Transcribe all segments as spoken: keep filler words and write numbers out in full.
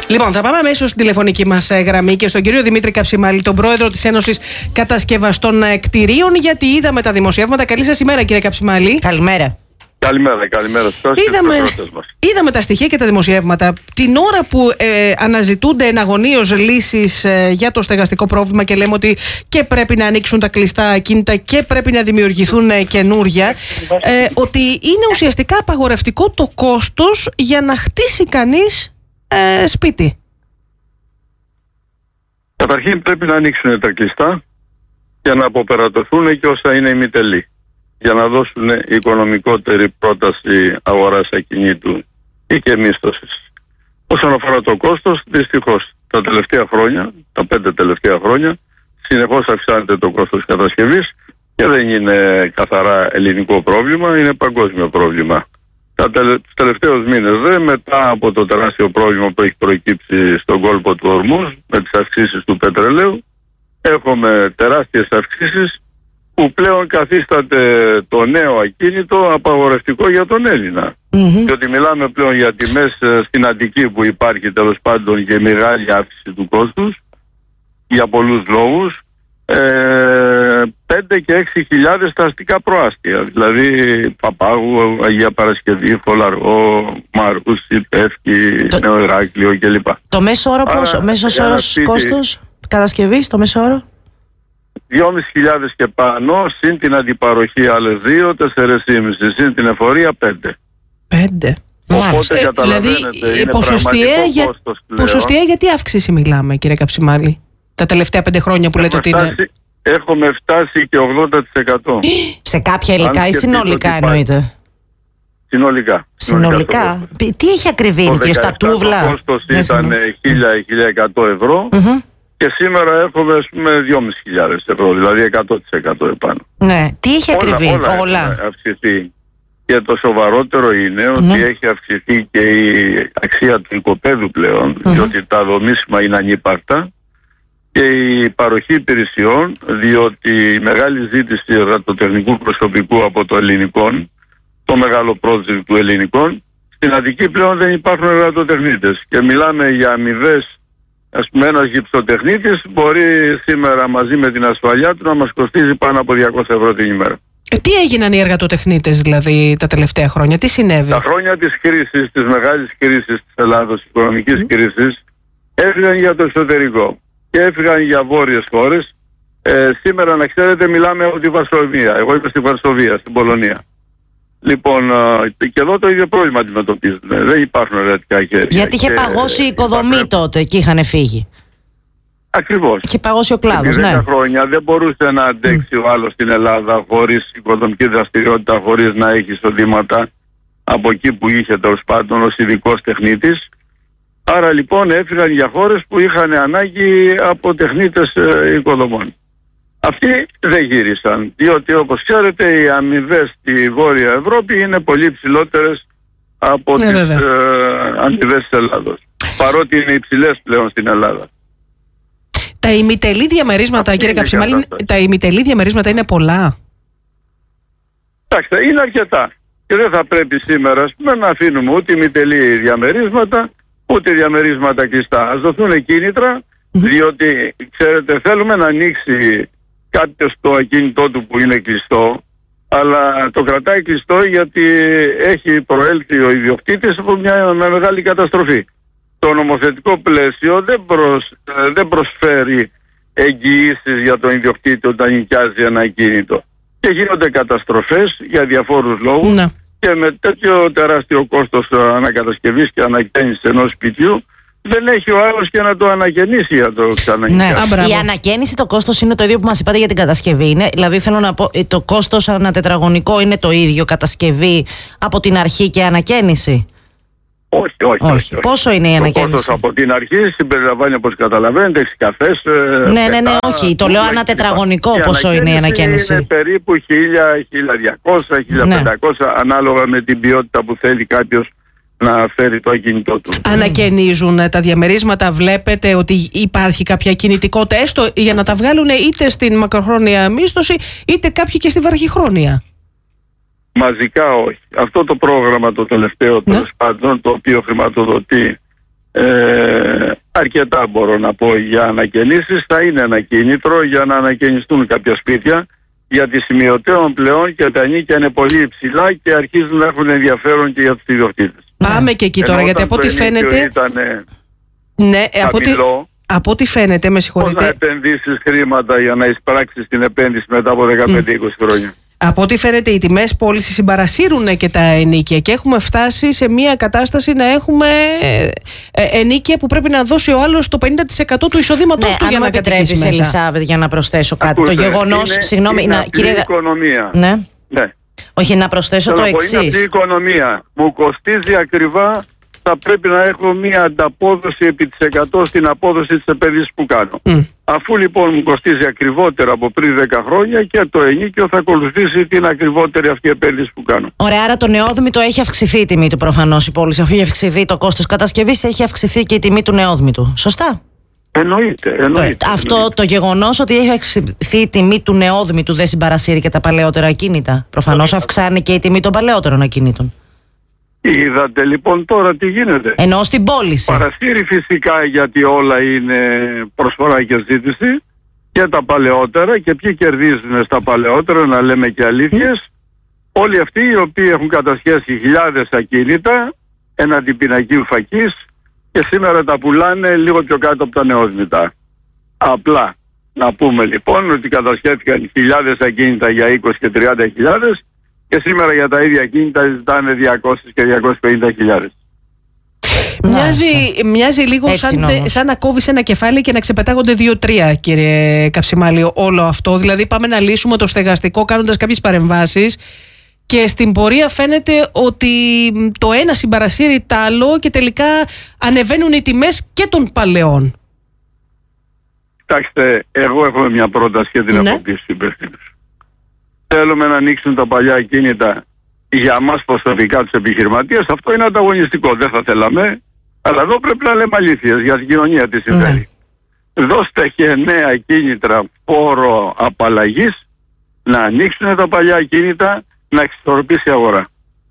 Λοιπόν, θα πάμε αμέσως στην τηλεφωνική μας γραμμή και στον κύριο Δημήτρη Καψιμάλη, τον πρόεδρο της Ένωσης Κατασκευαστών Κτηρίων, γιατί είδαμε τα δημοσιεύματα. Καλή σας ημέρα, κύριε Καψιμάλη. Καλημέρα. Καλημέρα, καλημέρα σας. Είδαμε, είδαμε τα στοιχεία και τα δημοσιεύματα. Την ώρα που ε, αναζητούνται εναγωνίως λύσεις ε, για το στεγαστικό πρόβλημα και λέμε ότι και πρέπει να ανοίξουν τα κλειστά ακίνητα και πρέπει να δημιουργηθούν ε, καινούρια, ε, ότι είναι ουσιαστικά απαγορευτικό το κόστος για να χτίσει κανείς ε, σπίτι. Καταρχήν πρέπει να ανοίξουν τα κλειστά για να αποπερατωθούν και όσα είναι ημιτελή, για να δώσουν οικονομικότερη πρόταση αγοράς ακινήτου ή και μίσθωσης. Όσον αφορά το κόστος, δυστυχώς τα τελευταία χρόνια, τα πέντε τελευταία χρόνια, συνεχώς αυξάνεται το κόστος κατασκευής και δεν είναι καθαρά ελληνικό πρόβλημα, είναι παγκόσμιο πρόβλημα. Τα τελε, τους τελευταίους μήνες δε, μετά από το τεράστιο πρόβλημα που έχει προκύψει στον κόλπο του Ορμούζ με τις αυξήσεις του πετρελαίου, έχουμε τεράστιες αυξήσεις που πλέον καθίσταται το νέο ακίνητο απαγορευτικό για τον Έλληνα. Mm-hmm. Διότι μιλάμε πλέον για τιμές στην Αττική που υπάρχει τέλος πάντων και μεγάλη αύξηση του κόστους για πολλούς λόγους, ε, πέντε και έξι χιλιάδες τα αστικά προάστια, δηλαδή Παπάγου, Αγία Παρασκευή, Φολαργό, Μαρούσι, Πεύκη, το... Νέο Ηράκλειο κλπ. Το μέσο όρο, πόσο, μέσος όρος σπίτι... κόστος κατασκευής, το μέσο όρο? δυόμισι χιλιάδες και πάνω, συν την αντιπαροχή άλλες δύο, τέσσερις και μισό, συν την εφορία πέντε. Πέντε. Οπότε ε, καταλαβαίνετε, δηλαδή, είναι ποσοστιαία, για, κόστος πλέον. Ποσοστιαία γιατί αύξηση μιλάμε, κύριε Καψιμάλη, τα τελευταία πέντε χρόνια που λέτε ότι είναι? Έχουμε φτάσει και ογδόντα τοις εκατό. Σε κάποια υλικά ή συνολικά εννοείται? Συνολικά. Συνολικά. Τι έχει ακριβήνει, κύριε, στα τούβλα? Το κόστος ήταν χίλια με χίλια εκατό ευρώ. Mm-hmm. Και σήμερα έχουμε, ας πούμε, δυόμισι χιλιάδες ευρώ, δηλαδή εκατό τοις εκατό επάνω. Ναι, τι έχει ακριβεί? Όλα, όλα, όλα. Έχει αυξηθεί. Και το σοβαρότερο είναι ότι ναι. έχει αυξηθεί και η αξία του οικοπαίδου πλέον, mm-hmm. διότι τα δομήσιμα είναι ανύπαρκτα, και η παροχή υπηρεσιών, διότι η μεγάλη ζήτηση εργατοτεχνικού προσωπικού από το ελληνικό, το μεγάλο project του ελληνικών, στην Αττική πλέον δεν υπάρχουν εργατοτεχνίτες. Και μιλάμε για αμοιβές. Ας πούμε, ένας γυψοτεχνίτης μπορεί σήμερα μαζί με την ασφαλιά του να μας κοστίζει πάνω από διακόσια ευρώ την ημέρα. Ε, τι έγιναν οι εργατοτεχνίτες δηλαδή τα τελευταία χρόνια, τι συνέβη? Τα χρόνια της κρίσης, της μεγάλης κρίσης της Ελλάδος, της οικονομικής mm. κρίσης, έφυγαν για το εσωτερικό και έφυγαν για βόρειες χώρες. Ε, σήμερα, να ξέρετε, μιλάμε από τη Βαρσοβία. Εγώ είμαι στη Βαρσοβία, στην Πολωνία. Λοιπόν, και εδώ το ίδιο πρόβλημα αντιμετωπίζουν. Δεν υπάρχουν εργατικά χέρια. Γιατί είχε και παγώσει η οικοδομή υπάρχουν... τότε και είχαν φύγει. Ακριβώς. Είχε παγώσει ο κλάδος, ναι. δέκα χρόνια δεν μπορούσε να αντέξει mm. ο άλλος στην Ελλάδα χωρίς οικοδομική δραστηριότητα, χωρίς να έχει εισοδήματα από εκεί που είχε τέλος πάντων ως ειδικός τεχνίτης. Άρα λοιπόν έφυγαν για χώρες που είχαν ανάγκη από τεχνίτες ε, οικοδομών. Αυτοί δεν γύρισαν, διότι όπως ξέρετε οι αμοιβές στη Βόρεια Ευρώπη είναι πολύ ψηλότερες από ναι, τις ε, αμοιβές της Ελλάδος. Παρότι είναι υψηλές πλέον στην Ελλάδα. Τα ημιτελή διαμερίσματα, αυτή κύριε Καψιμάλη, τα ημιτελή διαμερίσματα είναι πολλά? Εντάξει, είναι αρκετά. Και δεν θα πρέπει σήμερα ας πούμε, να αφήνουμε ούτε ημιτελή διαμερίσματα, ούτε διαμερίσματα κλειστά. Ας δοθούν κίνητρα, mm-hmm. διότι ξέρετε θέλουμε να ανοίξει κάποιος το ακίνητό του που είναι κλειστό, αλλά το κρατάει κλειστό γιατί έχει προέλθει ο ιδιοκτήτης από μια μεγάλη καταστροφή. Το νομοθετικό πλαίσιο δεν, προσ, δεν προσφέρει εγγυήσεις για τον ιδιοκτήτη όταν νοικιάζει ένα ακίνητο. Και γίνονται καταστροφές για διαφόρους λόγους ναι. και με τέτοιο τεράστιο κόστος ανακατασκευής και ανακαίνησης ενός σπιτιού δεν έχει ο άλλος και να το ανακαινήσει για το ξανανοικιάσει. Ναι. Η ανακαίνιση, το κόστος είναι το ίδιο που μας είπατε για την κατασκευή. Είναι, δηλαδή θέλω να πω, το κόστος ανατετραγωνικό είναι το ίδιο κατασκευή από την αρχή και ανακαίνιση? Όχι, όχι, όχι, όχι. Πόσο είναι η το ανακαίνιση? Το κόστος από την αρχή συμπεριλαμβάνει, όπως καταλαβαίνετε, έχει καφές. Ναι, ναι, ναι, όχι. Το λέω ανατετραγωνικό πόσο είναι η ανακαίνιση. Είναι περίπου χίλια, χίλια διακόσια, χίλια πεντακόσια ναι. ανάλογα με την ποιότητα που θέλει κάποιος να φέρει το ακίνητό του. Ανακαινίζουν τα διαμερίσματα, βλέπετε ότι υπάρχει κάποια κινητικότητα έστω για να τα βγάλουν είτε στην μακροχρόνια μίσθωση είτε κάποιοι και στη βραχυχρόνια? Μαζικά όχι. Αυτό το πρόγραμμα το τελευταίο ναι. τέλος πάντων, το οποίο χρηματοδοτεί ε, αρκετά μπορώ να πω για ανακαινήσεις. Θα είναι ένα κίνητρο για να ανακαινιστούν κάποια σπίτια, γιατί σημειωτέων πλέον και τα ενοίκια είναι πολύ υψηλά και αρχίζουν να έχουν ενδιαφέρον και για τους ιδιοκτήτες. Πάμε και εκεί τώρα, γιατί από ό,τι φαίνεται... Ήτανε ναι, από ό,τι... χαμηλό. Από ό,τι φαίνεται, με συγχωρείτε. Πώς να επενδύσεις χρήματα για να εισπράξεις την επένδυση μετά από δεκαπέντε είκοσι χρόνια. Από ό,τι φαίνεται, οι τιμές πώλησης συμπαρασύρουν και τα ενοίκια και έχουμε φτάσει σε μια κατάσταση να έχουμε ενοίκια που πρέπει να δώσει ο άλλος το πενήντα τοις εκατό του εισοδήματός ναι, του για να κατοικήσει μέσα. Ελισάβετ, για να προσθέσω κάτι. Ακούστε, το γεγονός, είναι, συγγνώμη, είναι να, αυτή κυρία... η οικονομία. Ναι. ναι. Όχι, να προσθέσω Θέλω το να πω, είναι αυτή η εξής. οικονομία. Μου κοστίζει ακριβά, θα πρέπει να έχω μια ανταπόδοση επί της εκατό στην απόδοση της επένδυσης που κάνω. Mm. Αφού λοιπόν μου κοστίζει ακριβότερα από πριν δέκα χρόνια, και το ενοίκιο θα ακολουθήσει την ακριβότερη αυτή επένδυση που κάνω. Ωραία, άρα το νεόδμητο έχει αυξηθεί η τιμή του προφανώς η πώληση. Αφού έχει αυξηθεί το κόστος κατασκευής, έχει αυξηθεί και η τιμή του νεόδμητου. Σωστά. Εννοείται, εννοείται. Αυτό εννοείται. το γεγονός ότι έχει αυξηθεί η τιμή του νεόδμητου δεν συμπαρασύρει και τα παλαιότερα ακίνητα. Προφανώς αυξάνει και η τιμή των παλαιότερων ακινήτων. Είδατε λοιπόν τώρα τι γίνεται. Εννοώ στην πώληση. Παρασύρει φυσικά, γιατί όλα είναι προσφορά και ζήτηση, και τα παλαιότερα, και ποιοι κερδίζουν στα παλαιότερα, να λέμε και αλήθειες. Mm. Όλοι αυτοί οι οποίοι έχουν κατασχέσει χιλιάδες ακίνητα έναντι πινακίου φακής και σήμερα τα πουλάνε λίγο πιο κάτω από τα νεόδμητα. Απλά να πούμε λοιπόν ότι κατασχέθηκαν χιλιάδες ακίνητα για είκοσι και τριάντα χιλιάδες και σήμερα για τα ίδια ακίνητα ζητάνε διακόσιες και διακόσιες πενήντα χιλιάδες. Μοιάζει, μοιάζει λίγο σαν, σαν να κόβεις ένα κεφάλι και να ξεπετάγονται δύο-τρία, κύριε Καψιμάλη, όλο αυτό. Δηλαδή πάμε να λύσουμε το στεγαστικό κάνοντας κάποιες παρεμβάσεις και στην πορεία φαίνεται ότι το ένα συμπαρασύρει τ' άλλο και τελικά ανεβαίνουν οι τιμές και των παλαιών. Κοιτάξτε, εγώ έχω μια πρόταση και την ναι. έχω πει στους υπευθύνους. Θέλουμε να ανοίξουν τα παλιά ακίνητα για μας προσωπικά τους επιχειρηματίες. Αυτό είναι ανταγωνιστικό, δεν θα θέλαμε. Αλλά εδώ πρέπει να λέμε αλήθειες για την κοινωνία τι συμβαίνει. Ναι. Δώστε και νέα κίνητρα φόρο απαλλαγής να ανοίξουν τα παλιά ακίνητα, να εξισορροπήσει η αγορά.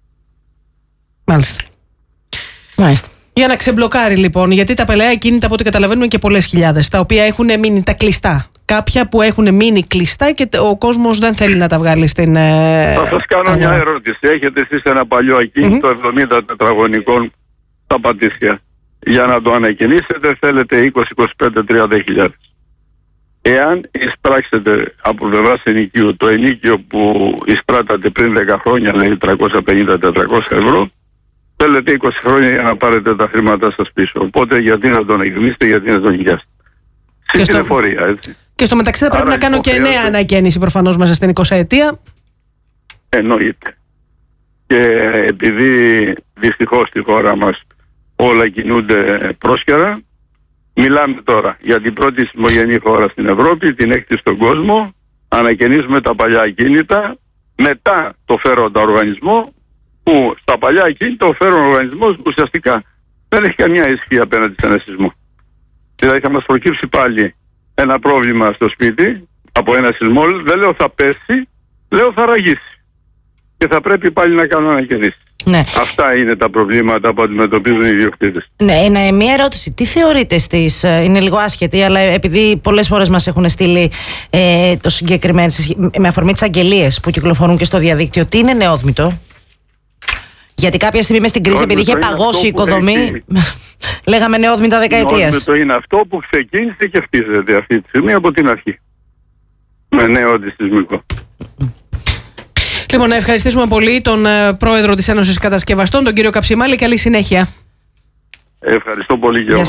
Μάλιστα. Μάλιστα. Για να ξεμπλοκάρει λοιπόν, γιατί τα παλαιά ακίνητα από ό,τι καταλαβαίνουμε και πολλές χιλιάδες, τα οποία έχουν μείνει τα κλειστά. Κάποια που έχουν μείνει κλειστά και ο κόσμος δεν θέλει να τα βγάλει στην. Θα σας κάνω αγορά. Μια ερώτηση. Έχετε εσείς ένα παλιό ακίνητο mm-hmm. εβδομήντα τετραγωνικών στα Πατήσια. Για να το ανακαινήσετε θέλετε είκοσι, είκοσι πέντε, τριάντα χιλιάδες. Εάν εισπράξετε από πλευράς ενοικίου το ενίκιο που εισπράτατε πριν δέκα χρόνια, δηλαδή τριακόσια πενήντα με τετρακόσια ευρώ, θέλετε είκοσι χρόνια για να πάρετε τα χρήματά σας πίσω. Οπότε γιατί να τον εκμίσετε, γιατί να τον νοικιάσετε. Στην τηλεφορία, έτσι. Και στο μεταξύ θα πρέπει Άρα να κάνω και νέα ανακαίνιση προφανώς μέσα στην εικοσαετία. Εννοείται. Και επειδή δυστυχώς στη χώρα μας όλα κινούνται πρόσκαιρα, μιλάμε τώρα για την πρώτη συμμογενή χώρα στην Ευρώπη, την έκτη στον κόσμο, ανακαινίζουμε τα παλιά ακίνητα, μετά το φέροντα οργανισμό, που στα παλιά ακίνητα ο φέρον οργανισμός ουσιαστικά δεν έχει καμιά ισχύ απέναντι σε ένα σεισμό. Δηλαδή θα μας προκύψει πάλι ένα πρόβλημα στο σπίτι από ένα σεισμό, δεν λέω θα πέσει, λέω θα ραγίσει. Και θα πρέπει πάλι να κάνω ανακαινήσεις. Ναι. Αυτά είναι τα προβλήματα που αντιμετωπίζουν οι ιδιοκτήτες. Ναι, ναι, μία ερώτηση. Τι θεωρείτε στις. Είναι λίγο άσχετη, αλλά επειδή πολλές φορές μας έχουν στείλει ε, το συγκεκριμένο με αφορμή τις αγγελίες που κυκλοφορούν και στο διαδίκτυο, τι είναι νεόδμητο? Γιατί κάποια στιγμή μες στην κρίση, επειδή είχε παγώσει η οικοδομή, έχει... λέγαμε νεόδμητα δεκαετίας. Νεόδμητο είναι αυτό που ξεκίνησε και χτίζεται αυτή τη στιγμή από την αρχή. Με νέο αντιστισμικό. Λοιπόν, να ευχαριστήσουμε πολύ τον πρόεδρο της Ένωσης Κατασκευαστών, τον κύριο Καψιμάλη. Καλή συνέχεια. Ευχαριστώ πολύ και εγώ.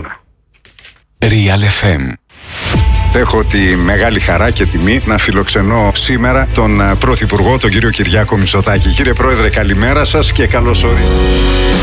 Real εφ εμ. Έχω τη μεγάλη χαρά και τιμή να φιλοξενώ σήμερα τον Πρωθυπουργό, τον κύριο Κυριάκο Μητσοτάκη. Κύριε Πρόεδρε, καλημέρα σας και καλώς ορίσατε.